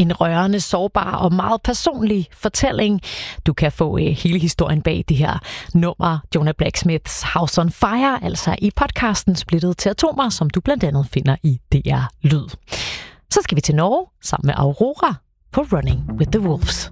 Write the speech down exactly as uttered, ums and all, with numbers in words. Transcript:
En rørende, sårbar og meget personlig fortælling. Du kan få øh, hele historien bag det her nummer, Jonah Blacksmiths House on Fire, altså i podcasten Splittet til Atomer, som du blandt andet finder i D R Lyd. Så skal vi til Norge sammen med Aurora på Running with the Wolves.